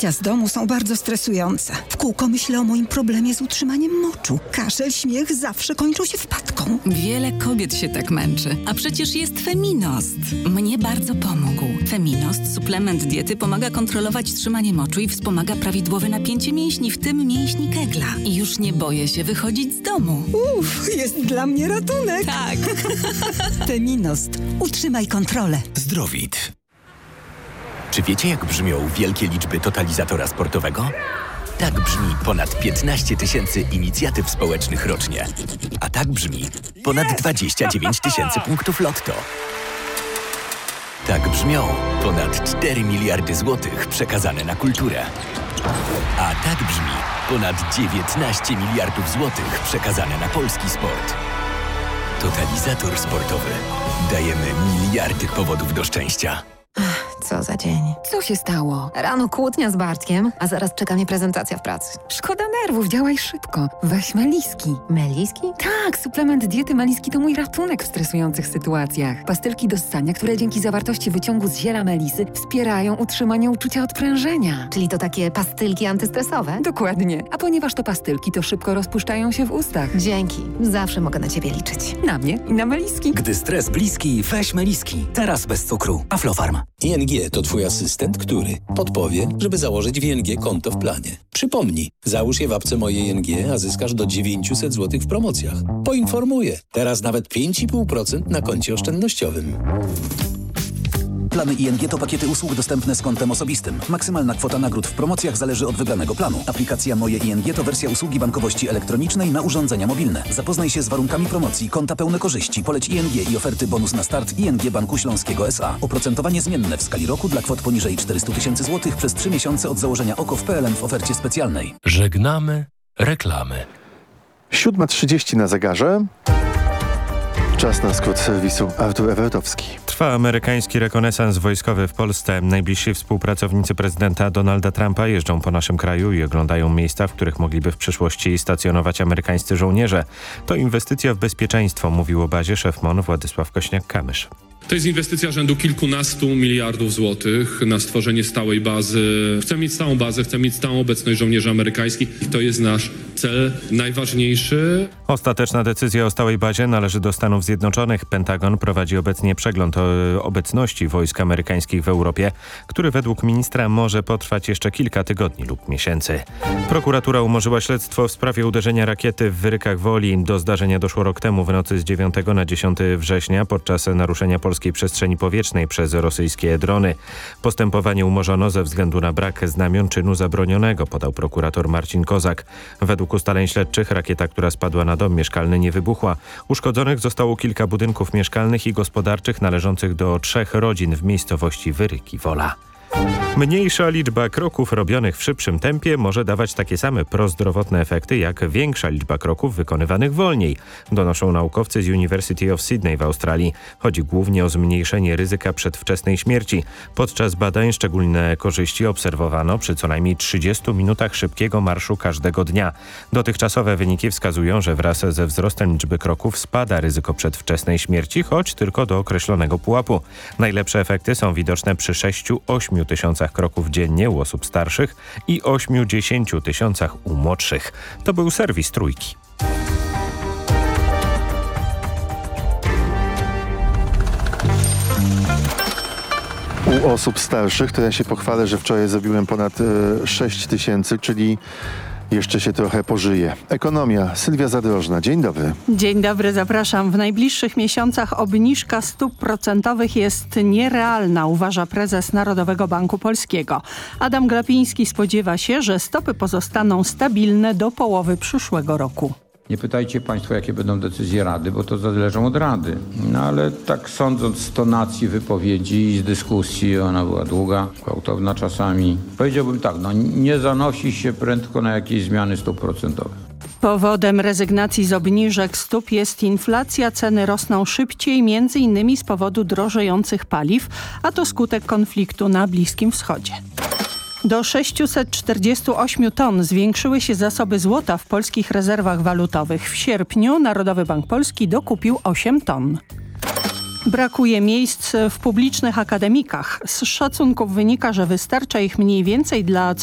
wyjścia z domu są bardzo stresujące. W kółko myślę o moim problemie z utrzymaniem moczu. Kaszel, śmiech zawsze kończą się wpadką. Wiele kobiet się tak męczy. A przecież jest Feminost. Mnie bardzo pomógł. Feminost, suplement diety, pomaga kontrolować trzymanie moczu i wspomaga prawidłowe napięcie mięśni, w tym mięśni Kegla. I już nie boję się wychodzić z domu. Jest dla mnie ratunek. Tak. Feminost. Utrzymaj kontrolę. Zdrowit. Czy wiecie, jak brzmią wielkie liczby totalizatora sportowego? Tak brzmi ponad 15 000 inicjatyw społecznych rocznie. A tak brzmi ponad 29 000 punktów Lotto. Tak brzmią ponad 4 miliardy złotych przekazane na kulturę. A tak brzmi ponad 19 miliardów złotych przekazane na polski sport. Totalizator sportowy. Dajemy miliardy powodów do szczęścia. Co za dzień. Co się stało? Rano kłótnia z Bartkiem, a zaraz czeka mnie prezentacja w pracy. Szkoda nerwów, działaj szybko. Weź Meliski. Meliski? Tak, suplement diety Meliski to mój ratunek w stresujących sytuacjach. Pastylki do ssania, które dzięki zawartości wyciągu z ziela melisy wspierają utrzymanie uczucia odprężenia. Czyli to takie pastylki antystresowe? Dokładnie. A ponieważ to pastylki, to szybko rozpuszczają się w ustach. Dzięki. Zawsze mogę na ciebie liczyć. Na mnie i na Meliski. Gdy stres bliski, weź Meliski. Teraz bez cukru. Aflofarm. ING to twój asystent, który podpowie, żeby założyć w ING konto w planie. Przypomnij, załóż je w apce Moje ING, a zyskasz do 900 zł w promocjach. Poinformuję, teraz nawet 5,5% na koncie oszczędnościowym. Plany ING to pakiety usług dostępne z kontem osobistym. Maksymalna kwota nagród w promocjach zależy od wybranego planu. Aplikacja Moje ING to wersja usługi bankowości elektronicznej na urządzenia mobilne. Zapoznaj się z warunkami promocji, konta pełne korzyści, poleć ING i oferty bonus na start ING Banku Śląskiego S.A. Oprocentowanie zmienne w skali roku dla kwot poniżej 400 000 zł przez 3 miesiące od założenia OKO w PLN w ofercie specjalnej. Żegnamy reklamy. 7:30 na zegarze. Czas na skrót serwisu Artur Ewerdowski. Trwa amerykański rekonesans wojskowy w Polsce. Najbliżsi współpracownicy prezydenta Donalda Trumpa jeżdżą po naszym kraju i oglądają miejsca, w których mogliby w przyszłości stacjonować amerykańscy żołnierze. To inwestycja w bezpieczeństwo, mówił o bazie szef MON Władysław Kośniak-Kamysz. To jest inwestycja rzędu kilkunastu miliardów złotych na stworzenie stałej bazy. Chcemy mieć stałą bazę, chcemy mieć stałą obecność żołnierzy amerykańskich i to jest nasz cel najważniejszy. Ostateczna decyzja o stałej bazie należy do Stanów Zjednoczonych. Pentagon prowadzi obecnie przegląd obecności wojsk amerykańskich w Europie, który według ministra może potrwać jeszcze kilka tygodni lub miesięcy. Prokuratura umorzyła śledztwo w sprawie uderzenia rakiety w Wyrykach Woli. Do zdarzenia doszło rok temu w nocy z 9 na 10 września podczas naruszenia polskiej przestrzeni powietrznej przez rosyjskie drony. Postępowanie umorzono ze względu na brak znamion czynu zabronionego, podał prokurator Marcin Kozak. Według ustaleń śledczych rakieta, która spadła na dom mieszkalny, nie wybuchła. Uszkodzonych zostało kilka budynków mieszkalnych i gospodarczych należących do 3 rodzin w miejscowości Wyryki Wola. Mniejsza liczba kroków robionych w szybszym tempie może dawać takie same prozdrowotne efekty jak większa liczba kroków wykonywanych wolniej, donoszą naukowcy z University of Sydney w Australii. Chodzi głównie o zmniejszenie ryzyka przedwczesnej śmierci. Podczas badań szczególne korzyści obserwowano przy co najmniej 30 minutach szybkiego marszu każdego dnia. Dotychczasowe wyniki wskazują, że wraz ze wzrostem liczby kroków spada ryzyko przedwczesnej śmierci, choć tylko do określonego pułapu. Najlepsze efekty są widoczne przy 6-8 tysiącach kroków dziennie u osób starszych i 80 tysiącach u młodszych. To był serwis Trójki. U osób starszych to ja się pochwalę, że wczoraj zrobiłem ponad 6 tysięcy, czyli jeszcze się trochę pożyje. Ekonomia. Sylwia Zadrożna. Dzień dobry. Dzień dobry, zapraszam. W najbliższych miesiącach obniżka stóp procentowych jest nierealna, uważa prezes Narodowego Banku Polskiego. Adam Glapiński spodziewa się, że stopy pozostaną stabilne do połowy przyszłego roku. Nie pytajcie Państwo, jakie będą decyzje Rady, bo to zależą od Rady. No ale tak sądząc z tonacji wypowiedzi i z dyskusji, ona była długa, gwałtowna czasami. Powiedziałbym tak, nie zanosi się prędko na jakieś zmiany stóp procentowych. Powodem rezygnacji z obniżek stóp jest inflacja. Ceny rosną szybciej, m.in. z powodu drożejących paliw, a to skutek konfliktu na Bliskim Wschodzie. Do 648 ton zwiększyły się zasoby złota w polskich rezerwach walutowych. W sierpniu Narodowy Bank Polski dokupił 8 ton. Brakuje miejsc w publicznych akademikach. Z szacunków wynika, że wystarcza ich mniej więcej dla